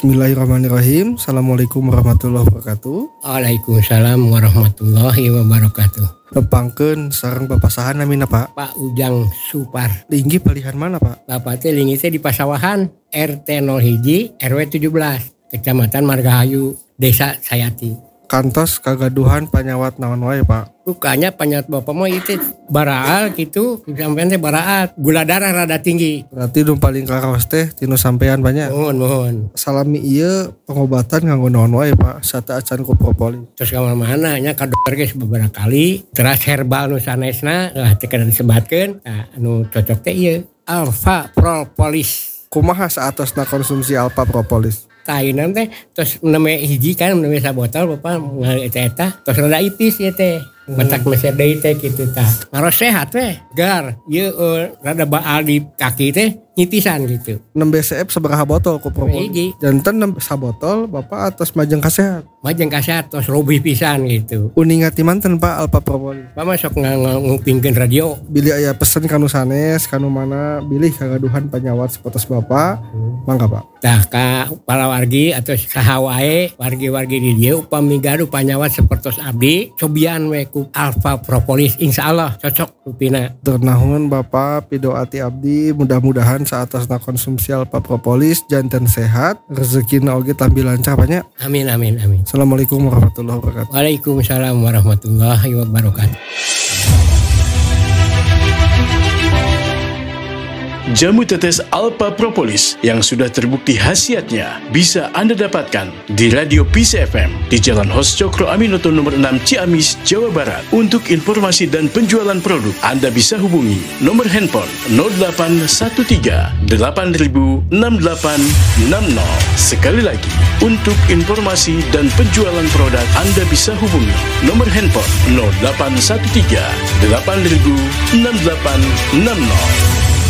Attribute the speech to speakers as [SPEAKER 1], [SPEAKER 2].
[SPEAKER 1] Bismillahirrahmanirrahim. Assalamualaikum warahmatullahi wabarakatuh.
[SPEAKER 2] Waalaikumsalam warahmatullahi wabarakatuh.
[SPEAKER 1] Pepangkeun sareng papasahan namina Pak.
[SPEAKER 2] Pak Ujang Supar.
[SPEAKER 1] Linggi palihan mana Pak?
[SPEAKER 2] Bapak teh linggi teh di Pasawahan, RT 01 RW 17, Kecamatan Margahayu, Desa Sayati.
[SPEAKER 1] Kantos kagaduhan panyawat naon wae Pak?
[SPEAKER 2] Rukanya panyawat bapak mah itu baraal gitu, sampean teh baraat, gula darah rada tinggi.
[SPEAKER 1] Berarti nu paling karaos teh tinu sampean banyak.
[SPEAKER 2] Mohon.
[SPEAKER 1] Salami ieu pengobatan nganggo naon wae Pak? Sata acan ku propolis.
[SPEAKER 2] Terus ka mana nya ka dokter geus beberapa kali, teras herbal nu sanesna teh kada disebatkeun. Nah, anu cocok teh ieu Alpha Propolis.
[SPEAKER 1] Kumaha saatosna konsumsi Alpha Propolis?
[SPEAKER 2] Tainan teh terus neme hiji kan neme sabotol bapak ngali eta terus rada ipis ya teh mentak meser deui teh kitu tah ngaros sehat teh gar ieu rada baal di kaki teh nyipisan gitu.
[SPEAKER 1] 6 BCF sabaraha botol ku propolis?
[SPEAKER 2] Hiji.
[SPEAKER 1] Janten 6 sabotol bapak atas majeng kasehat.
[SPEAKER 2] Majeng kasehat terus robih pisan gitu.
[SPEAKER 1] Uningat ti manten Pak Alpha Propolis?
[SPEAKER 2] Pak masuk ngupingkeun radio.
[SPEAKER 1] Bilih aya pesen kanu sanes kanu mana bilih kagaduhan panyawat sapotos bapak. Mangga Pak.
[SPEAKER 2] Tah ka kepala wargi atau saha wae wargi-wargi di dieu upami gaduh panyawat sapertos abdi cobian we ku Alpha Propolis insyaallah cocok rupina.
[SPEAKER 1] Ternahun Bapak pidoati abdi mudah-mudahan saatasna konsumsi Alpha Propolis janten sehat rezekina oge tambil lancar banyak.
[SPEAKER 2] Amin.
[SPEAKER 1] Assalamualaikum warahmatullahi wabarakatuh.
[SPEAKER 2] Waalaikumsalam warahmatullahi wabarakatuh.
[SPEAKER 3] Jamu tetes Alpha Propolis yang sudah terbukti khasiatnya bisa Anda dapatkan di Radio Peace FM di Jalan Hos Cokro Aminoto nomor 6 Ciamis, Jawa Barat. Untuk informasi dan penjualan produk, Anda bisa hubungi nomor handphone 0813 8000 6860. Sekali lagi, untuk informasi dan penjualan produk, Anda bisa hubungi nomor handphone 0813 8000 6860.